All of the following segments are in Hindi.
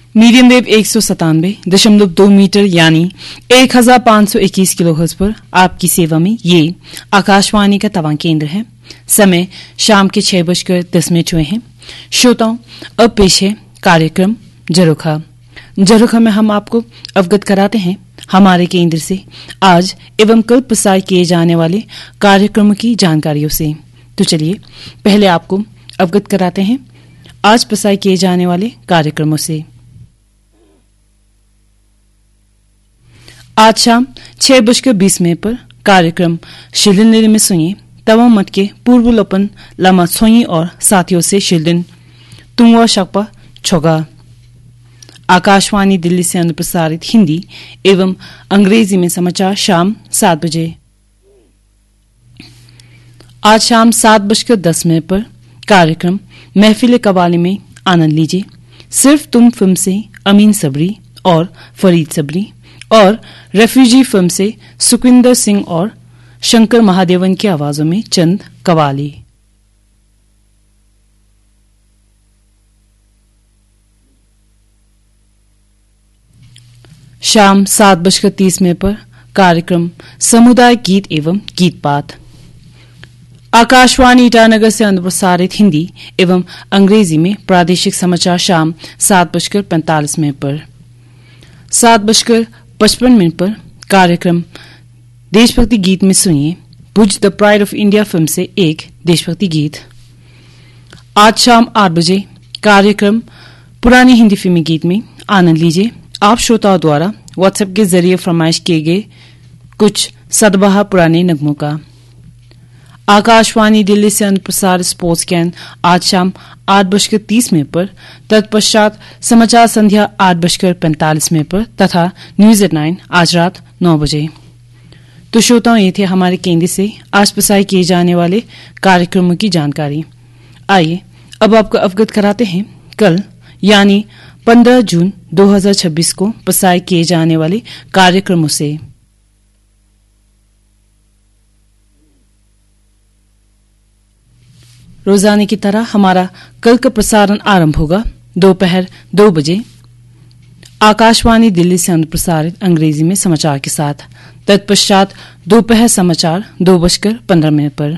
मीडियम वेव 197.2 मीटर यानी 1521 किलोहर्ट्ज पर आपकी सेवा में ये आकाशवाणी का तवांग केंद्र है। समय शाम के 6:10 हुए हैं। श्रोताओं, अब पेश है कार्यक्रम जरोखा। जरोखा में हम आपको अवगत कराते हैं हमारे केंद्र से आज एवं कल प्रसारित किए जाने वाले कार्यक्रमों की जानकारियों से। तो चलिए पहले आपको अवगत कराते हैं आज प्रसारित किए जाने वाले कार्यक्रमों से। आज शाम 6:20 पर कार्यक्रम शिलिन में सुनिए तवांग मठ के पूर्व लोपन लामा सोई और साथियों से शिलिन तुंगवा शकपा छोगा। आकाशवाणी दिल्ली से अनुप्रसारित हिंदी एवं अंग्रेजी में समाचार शाम 7 बजे। आज शाम 7:10 पर कार्यक्रम महफिल कवाली में आनंद लीजिए। सिर्फ तुम फिल्म से अमीन सबरी और फरीद सबरी और रेफ्यूजी फिल्म से सुखविंदर सिंह और शंकर महादेवन की आवाजों में चंद कवाली। शाम 7:30 पर कार्यक्रम समुदाय गीत एवं गीत पाठ। आकाशवाणी ईटानगर से अनुप्रसारित हिंदी एवं अंग्रेजी में प्रादेशिक समाचार शाम 7:45 पर। 7:55 पर कार्यक्रम देशभक्ति गीत में सुनिए भुज the pride of India film से एक देशभक्ति गीत। आज शाम 8 बजे कार्यक्रम पुरानी हिंदी फिल्मी गीत में आनंद लीजिए। आप श्रोताओं द्वारा व्हाट्सएप के जरिए फरमाइश किए गए कुछ सदबहा पुराने नगमों का। आकाशवाणी दिल्ली से अनुप्रसारित स्पोर्ट्स कैन आज शाम 8:30 पर, तत्पश्चात समाचार संध्या 8:45 पर तथा न्यूज एट 9 आज रात 9 बजे। तो श्रोताओं, ये थे हमारे केंद्र से आज प्रसारित किए जाने वाले कार्यक्रमों की जानकारी। आइए अब आपको अवगत कराते हैं कल यानी 15 जून 2026 को प्रसारित किए जाने वाले कार्यक्रमों से। रोजाना की तरह हमारा कल का प्रसारण आरंभ होगा दोपहर 2 बजे आकाशवाणी दिल्ली से अनुप्रसारित अंग्रेजी में समाचार के साथ। तत्पश्चात दोपहर समाचार 2:15 पर।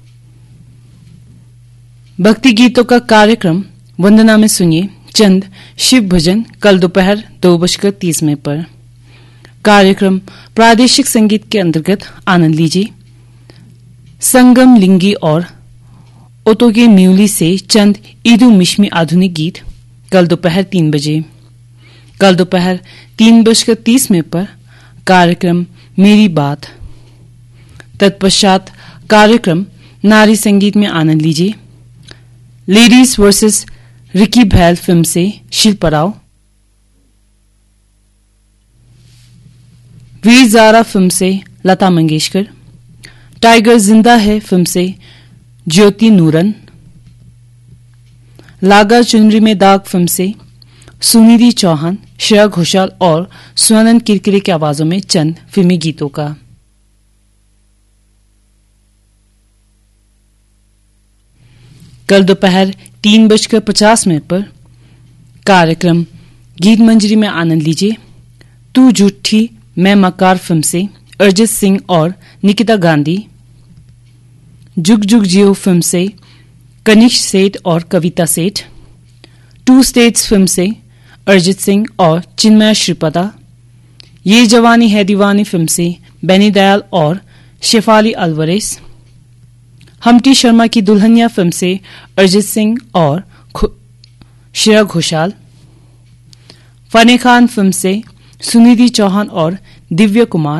भक्ति गीतों का कार्यक्रम वंदना में सुनिए चंद शिव भजन कल दोपहर 2:30 पर। कार्यक्रम प्रादेशिक संगीत के अंतर्गत आनंद लीजिए। संगम लिंगी और ओतोगे म्यूली से चंद ईदु मिश्मी आधुनिक गीत कल दोपहर 3 बजे। कल दोपहर 3:30 पर कार्यक्रम मेरी बात। तत्पश्चात कार्यक्रम नारी संगीत में आनंद लीजिए। लेडीज वर्सेस रिकी भैल फिल्म से शिल्पराव, वीर ज़ारा फिल्म से लता मंगेशकर, टाइगर जिंदा है फिल्म से ज्योति नूरन, लागा चुनरी में दाग फिल्म से सुनिधि चौहान, श्रेया घोषाल और सुनंदन किरकिरे की आवाजों में चंद फिल्मी गीतों का। कल दोपहर 3:50 पर कार्यक्रम गीत मंजरी में आनंद लीजिए। तू झूठी मैं मकार फिल्म से अरिजीत सिंह और निकिता गांधी, जुग जुग जियो फिल्म से कनिष्क सेठ और कविता सेठ, टू स्टेट्स फिल्म से अरिजीत सिंह और चिन्मय श्रीपदा, ये जवानी है दीवानी फिल्म से बेनी दयाल और शेफाली अल्वरेस, हमटी शर्मा की दुल्हनिया फिल्म से अरिजीत सिंह और श्रेया घोषाल, फने खान फिल्म से सुनिधि चौहान और दिव्य कुमार,